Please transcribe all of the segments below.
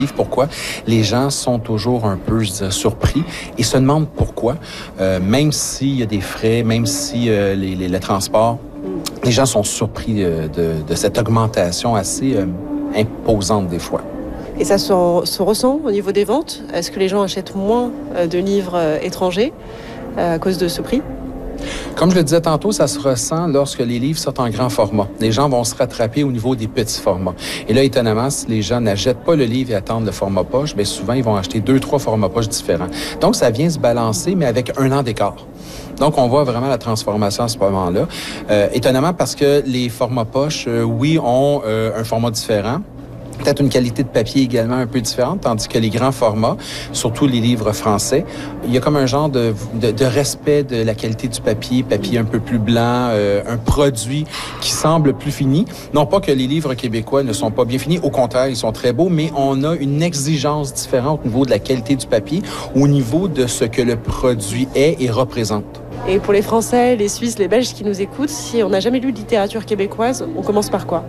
Pourquoi les gens sont toujours un peu, je dirais, surpris et se demandent pourquoi, même s'il y a des frais, même si le transport, les gens sont surpris de cette augmentation assez imposante des fois. Et ça se ressent au niveau des ventes? Est-ce que les gens achètent moins de livres étrangers à cause de ce prix? Comme je le disais tantôt, ça se ressent lorsque les livres sortent en grand format. Les gens vont se rattraper au niveau des petits formats. Et là, étonnamment, si les gens n'achètent pas le livre et attendent le format poche, bien souvent, ils vont acheter 2-3 formats poche différents. Donc, ça vient se balancer, mais avec 1 an d'écart. Donc, on voit vraiment la transformation à ce moment-là. Étonnamment, parce que les formats poche, oui, ont un format différent. Peut-être une qualité de papier également un peu différente, tandis que les grands formats, surtout les livres français, il y a comme un genre de respect de la qualité du papier un peu plus blanc, un produit qui semble plus fini. Non pas que les livres québécois ne sont pas bien finis, au contraire, ils sont très beaux, mais on a une exigence différente au niveau de la qualité du papier, au niveau de ce que le produit est et représente. Et pour les Français, les Suisses, les Belges qui nous écoutent, si on n'a jamais lu de littérature québécoise, on commence par quoi?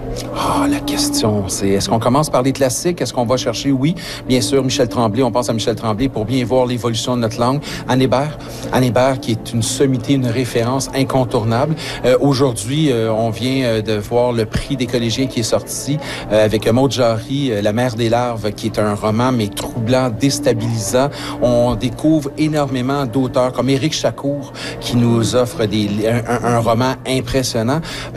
La question, c'est est-ce qu'on commence par les classiques? Est-ce qu'on va chercher? Oui, bien sûr, Michel Tremblay. On pense à Michel Tremblay pour bien voir l'évolution de notre langue. Anne Hébert, qui est une sommité, une référence incontournable. Aujourd'hui, on vient de voir le prix des collégiens qui est sorti avec Maud Jarry, La mère des larves, qui est un roman, mais troublant, déstabilisant. On découvre énormément d'auteurs comme Éric Chacour, qui nous offre un roman impressionnant.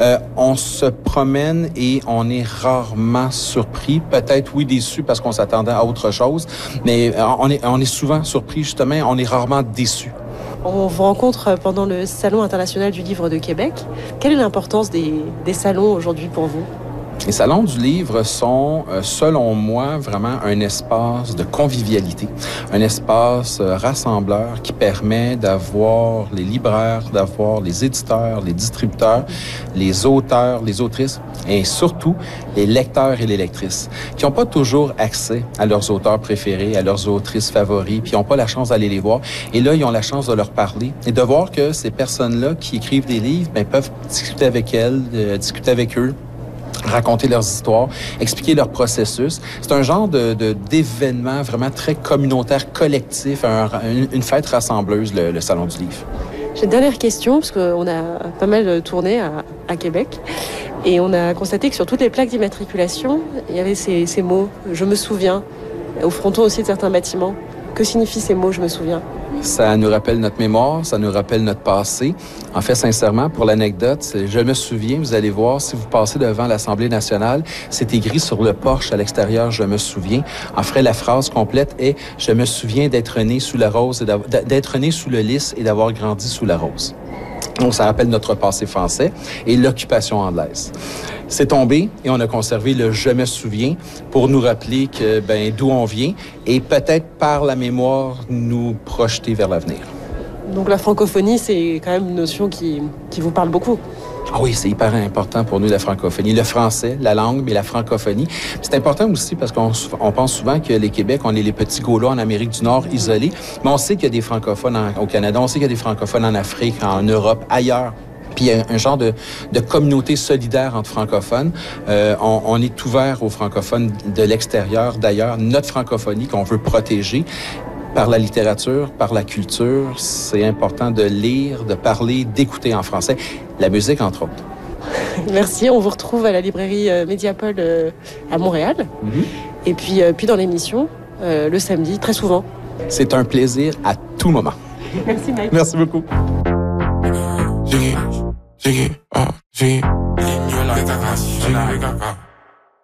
On se promène et on est rarement surpris. Peut-être, oui, déçu parce qu'on s'attendait à autre chose, mais on est souvent surpris, justement, on est rarement déçu. On vous rencontre pendant le Salon international du livre de Québec. Quelle est l'importance des salons aujourd'hui pour vous? Les salons du livre sont, selon moi, vraiment un espace de convivialité, un espace rassembleur qui permet d'avoir les libraires, d'avoir les éditeurs, les distributeurs, les auteurs, les autrices et surtout les lecteurs et les lectrices qui n'ont pas toujours accès à leurs auteurs préférés, à leurs autrices favoris, puis ils n'ont pas la chance d'aller les voir. Et là, ils ont la chance de leur parler et de voir que ces personnes-là qui écrivent des livres peuvent discuter avec elles, discuter avec eux, raconter leurs histoires, expliquer leur processus. C'est un genre d'événement vraiment très communautaire, collectif, une fête rassembleuse, le Salon du livre. J'ai une dernière question, parce qu'on a pas mal tourné à Québec, et on a constaté que sur toutes les plaques d'immatriculation, il y avait ces mots « je me souviens », au fronton aussi de certains bâtiments. Que signifient ces mots « je me souviens » ? Ça nous rappelle notre mémoire, ça nous rappelle notre passé. En fait, sincèrement, pour l'anecdote, je me souviens, vous allez voir, si vous passez devant l'Assemblée nationale, c'est écrit sur le porche à l'extérieur « Je me souviens ». En fait, la phrase complète est « Je me souviens d'être né sous la rose, d'être né sous le lys et d'avoir grandi sous la rose ». Donc, ça rappelle notre passé français et l'occupation anglaise. C'est tombé et on a conservé le « je me souviens » pour nous rappeler que d'où on vient et peut-être par la mémoire nous projeter vers l'avenir. Donc la francophonie, c'est quand même une notion qui vous parle beaucoup. Ah oui, c'est hyper important pour nous, la francophonie. Le français, la langue, mais la francophonie. C'est important aussi parce qu'on pense souvent que les Québec, on est les petits Gaulois en Amérique du Nord isolés, mais on sait qu'il y a des francophones au Canada, on sait qu'il y a des francophones en Afrique, en Europe, ailleurs. Puis il y a un genre de communauté solidaire entre francophones. On est ouvert aux francophones de l'extérieur, d'ailleurs. Notre francophonie qu'on veut protéger par la littérature, par la culture. C'est important de lire, de parler, d'écouter en français. La musique, entre autres. Merci. On vous retrouve à la librairie Mediapol à Montréal. Et puis dans l'émission, le samedi, très souvent. C'est un plaisir à tout moment. Merci, Mike. Merci beaucoup. Jiggy, jiggy, jiggy.